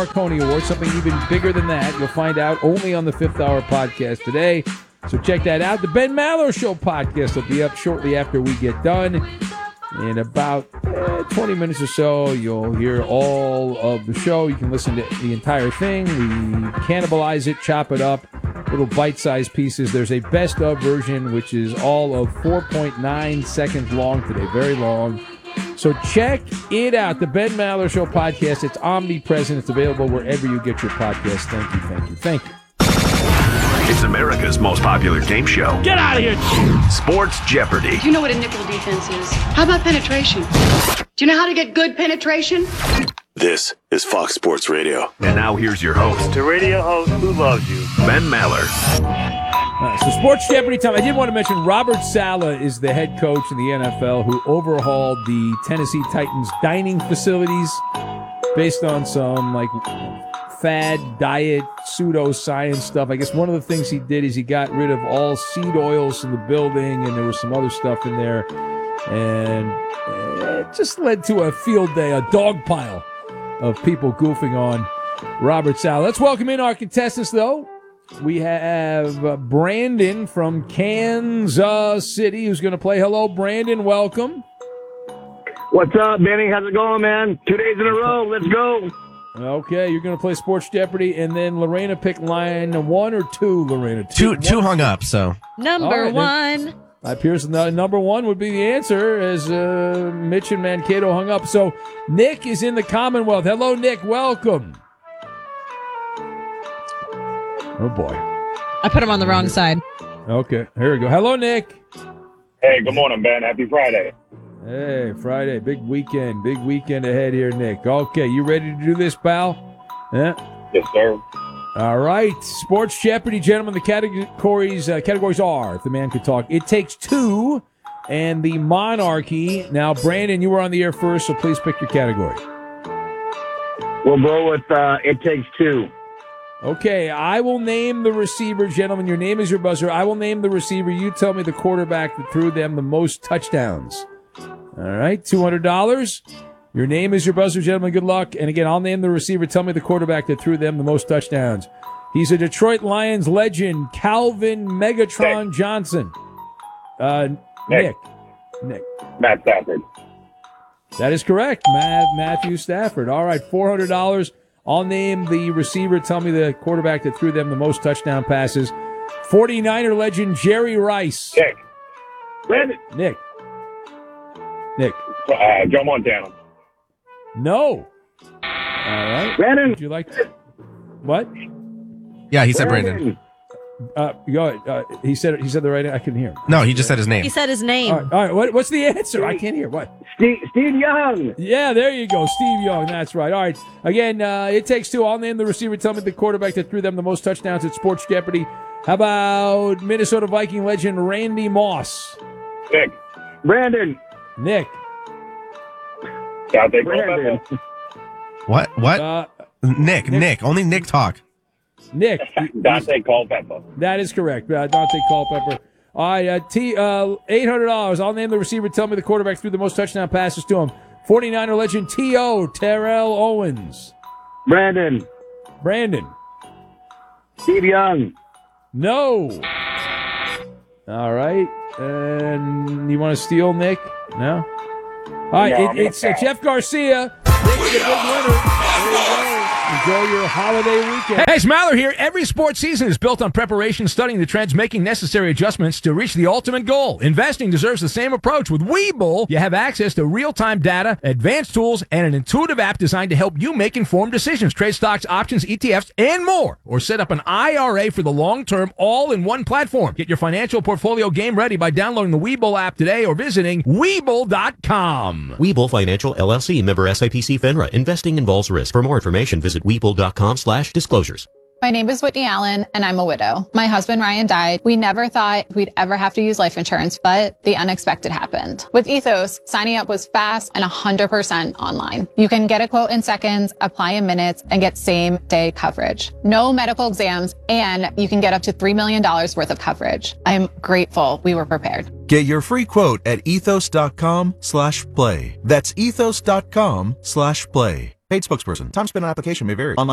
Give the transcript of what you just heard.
Marconi Award, something even bigger than that. You'll find out only on the Fifth Hour podcast today. So check that out. The Ben Maller Show podcast will be up shortly after we get done. In about 20 minutes or so, you'll hear all of the show. You can listen to the entire thing. We cannibalize it, chop it up, little bite-sized pieces. There's a best-of version, which is all of 4.9 seconds long today. Very long. So check it out. The Ben Maller Show podcast. It's omnipresent. It's available wherever you get your podcast. Thank you, thank you, thank you. It's America's most popular game show. Get out of here! Sports Jeopardy! Do you know what a nickel defense is? How about penetration? Do you know how to get good penetration? This is Fox Sports Radio. And now here's your host, The radio host who loves you. Ben Maller. So Sports Jeopardy time. I did want to mention Robert Saleh is the head coach in the NFL who overhauled the Tennessee Titans dining facilities based on some fad diet pseudoscience stuff. I guess one of the things he did is he got rid of all seed oils in the building, and there was some other stuff in there, and it just led to a field day, a dog pile of people goofing on Robert Saleh. Let's welcome in our contestants, though. We have Brandon from Kansas City who's going to play. Hello, Brandon. Welcome. What's up, Benny? How's it going, man? 2 days in a row. Let's go. Okay, you're going to play Sports Jeopardy, and then Lorena picked line 1 or 2, Lorena? Two hung up, so. Number one. Appears the number 1 would be the answer as Mitch and Mankato hung up. So Nick is in the Commonwealth. Hello, Nick. Welcome. Oh, boy. I put him on the wrong side. Okay, here we go. Hello, Nick. Hey, good morning, Ben. Happy Friday. Hey, Friday. Big weekend ahead here, Nick. Okay, you ready to do this, pal? Yeah? Yes, sir. All right. Sports Jeopardy, gentlemen. The categories are, if the man could talk, It Takes Two and the Monarchy. Now, Brandon, you were on the air first, so please pick your category. We'll go with It Takes Two. Okay, I will name the receiver, gentlemen. Your name is your buzzer. I will name the receiver. You tell me the quarterback that threw them the most touchdowns. All right, $200. Your name is your buzzer, gentlemen. Good luck. And again, I'll name the receiver. Tell me the quarterback that threw them the most touchdowns. He's a Detroit Lions legend, Calvin Megatron Nick. Johnson. Nick. Matt Stafford. That is correct. Matthew Stafford. All right, $400. I'll name the receiver. Tell me the quarterback that threw them the most touchdown passes. 49er legend, Jerry Rice. Nick. Brandon. Nick. Joe Montana. No. All right. Brandon. Would you like to? What? Yeah, he said Brandon. Go ahead. He said the right. I couldn't hear him. No, he just said his name. He said his name. All right. What's the answer? I can't hear. What? Steve Young. Yeah, there you go. Steve Young. That's right. All right. Again, It Takes Two. I'll name the receiver. Tell me the quarterback that threw them the most touchdowns at Sports Jeopardy. How about Minnesota Viking legend Randy Moss? Nick. Brandon. Nick. Dante Brandon. Culpepper. What? Nick. Only Nick talk. Nick. Dante Culpepper. That is correct. Dante Culpepper. All right, $800. I'll name the receiver. Tell me the quarterback threw the most touchdown passes to him. 49er legend T.O. Terrell Owens. Brandon. Steve Young. No. All right. And you want to steal Nick? No? All right, it's Jeff Garcia. Nick's the big winner. There you go. Enjoy your holiday weekend. Hey, it's Maller here. Every sports season is built on preparation, studying the trends, making necessary adjustments to reach the ultimate goal. Investing deserves the same approach. With Webull, you have access to real-time data, advanced tools, and an intuitive app designed to help you make informed decisions. Trade stocks, options, ETFs, and more. Or set up an IRA for the long term, all in one platform. Get your financial portfolio game ready by downloading the Webull app today or visiting Webull.com. Webull Financial LLC, member SIPC FINRA. Investing involves risk. For more information, visit Webull.com/disclosures. My name is Whitney Allen, and I'm a widow. My husband, Ryan, died. We never thought we'd ever have to use life insurance, but the unexpected happened. With Ethos, signing up was fast and 100% online. You can get a quote in seconds, apply in minutes, and get same-day coverage. No medical exams, and you can get up to $3 million worth of coverage. I'm grateful we were prepared. Get your free quote at ethos.com/play. That's ethos.com/play. Paid spokesperson. Time spent on application may vary. Online